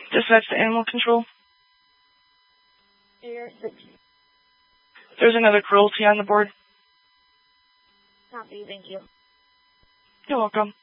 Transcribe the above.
Dispatch to animal control. Air 6. There's another cruelty on the board. Copy, thank you. You're welcome.